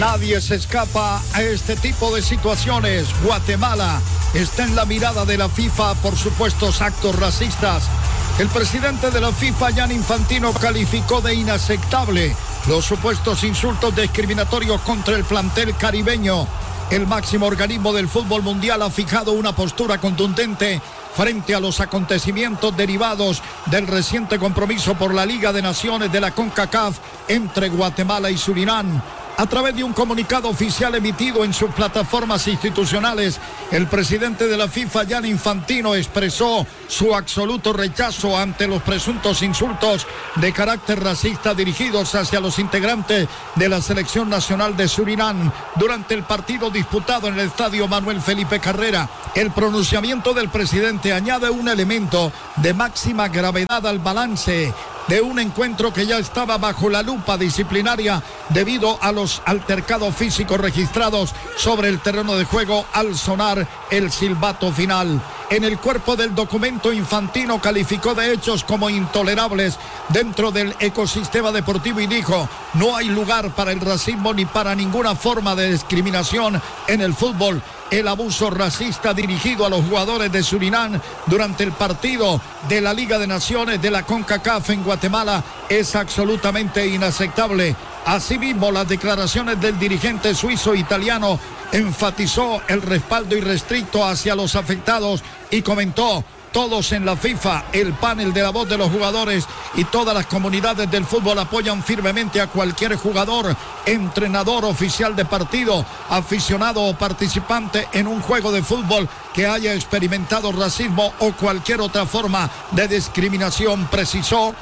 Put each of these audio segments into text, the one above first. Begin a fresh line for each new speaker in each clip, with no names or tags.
Nadie se escapa a este tipo de situaciones. Guatemala está en la mirada de la FIFA por supuestos actos racistas. El presidente de la FIFA, Gianni Infantino, calificó de inaceptable los supuestos insultos discriminatorios contra el plantel caribeño. El máximo organismo del fútbol mundial ha fijado una postura contundente frente a los acontecimientos derivados del reciente compromiso por la Liga de Naciones de la CONCACAF entre Guatemala y Surinam. A través de un comunicado oficial emitido en sus plataformas institucionales, el presidente de la FIFA, Gianni Infantino, expresó su absoluto rechazo ante los presuntos insultos de carácter racista dirigidos hacia los integrantes de la selección nacional de Surinam durante el partido disputado en el estadio Manuel Felipe Carrera. El pronunciamiento del presidente añade un elemento de máxima gravedad al balance de un encuentro que ya estaba bajo la lupa disciplinaria debido a los altercados físicos registrados sobre el terreno de juego al sonar el silbato final. En el cuerpo del documento, Infantino calificó de hechos como intolerables dentro del ecosistema deportivo y dijo: no hay lugar para el racismo ni para ninguna forma de discriminación en el fútbol. El abuso racista dirigido a los jugadores de Surinam durante el partido de la Liga de Naciones de la CONCACAF en Guatemala es absolutamente inaceptable. Asimismo, las declaraciones del dirigente suizo-italiano enfatizó el respaldo irrestricto hacia los afectados y comentó: todos en la FIFA, el panel de la voz de los jugadores y todas las comunidades del fútbol apoyan firmemente a cualquier jugador, entrenador, oficial de partido, aficionado o participante en un juego de fútbol que haya experimentado racismo o cualquier otra forma de discriminación, precisó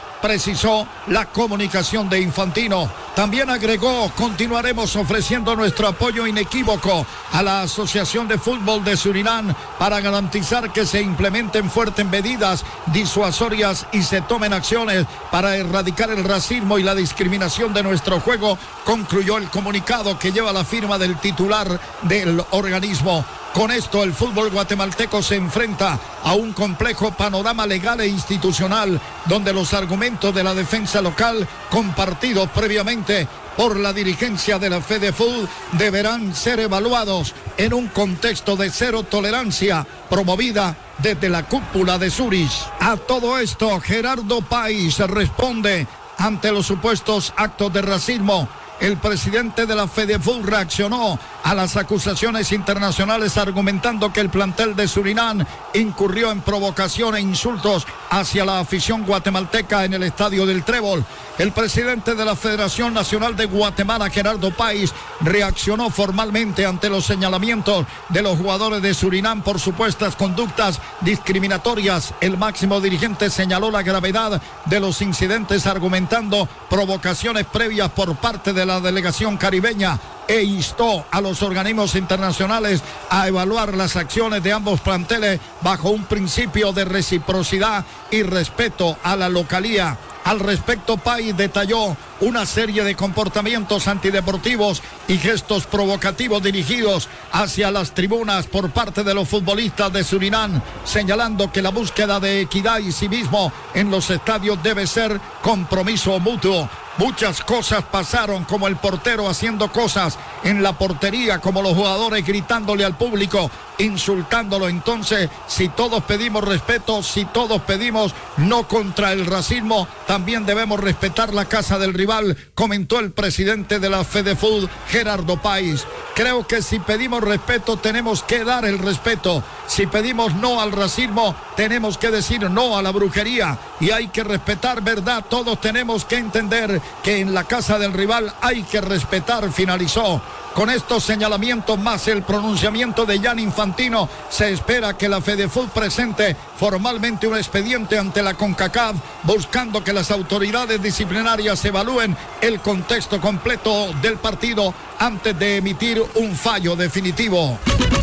la comunicación de Infantino. También agregó: continuaremos ofreciendo nuestro apoyo inequívoco a la Asociación de Fútbol de Surinam para garantizar que se implementen fuertes medidas disuasorias y se tomen acciones para erradicar el racismo y la discriminación de nuestro juego, concluyó el comunicado que lleva la firma del titular del organismo. Con esto, el fútbol guatemalteco se enfrenta a un complejo panorama legal e institucional, donde los argumentos de la defensa local, compartidos previamente por la dirigencia de la FEDEFUT, deberán ser evaluados en un contexto de cero tolerancia, promovida desde la cúpula de Zurich. A todo esto, Gerardo Páez responde ante los supuestos actos de racismo. El presidente de la FEDEFUT reaccionó a las acusaciones internacionales argumentando que el plantel de Surinam incurrió en provocación e insultos hacia la afición guatemalteca en el estadio del Trébol. El presidente de la Federación Nacional de Guatemala, Gerardo Páez, reaccionó formalmente ante los señalamientos de los jugadores de Surinam por supuestas conductas discriminatorias. El máximo dirigente señaló la gravedad de los incidentes argumentando provocaciones previas por parte de la delegación caribeña e instó a los organismos internacionales a evaluar las acciones de ambos planteles bajo un principio de reciprocidad y respeto a la localía. Al respecto, Páez detalló una serie de comportamientos antideportivos y gestos provocativos dirigidos hacia las tribunas por parte de los futbolistas de Surinam, señalando que la búsqueda de equidad y civismo en los estadios debe ser compromiso mutuo. Muchas cosas pasaron, como el portero haciendo cosas en la portería, como los jugadores gritándole al público, insultándolo. Entonces, si todos pedimos respeto, si todos pedimos no contra el racismo, también debemos respetar la casa del rival, comentó el presidente de la FEDEFUT, Gerardo Páez. Creo que si pedimos respeto, tenemos que dar el respeto. Si pedimos no al racismo, tenemos que decir no a la brujería. Y hay que respetar, ¿verdad? Todos tenemos que entender que en la casa del rival hay que respetar, finalizó. Con estos señalamientos más el pronunciamiento de Gianni Infantino, se espera que la FEDEFUT presente formalmente un expediente ante la CONCACAF, buscando que las autoridades disciplinarias evalúen el contexto completo del partido antes de emitir un fallo definitivo.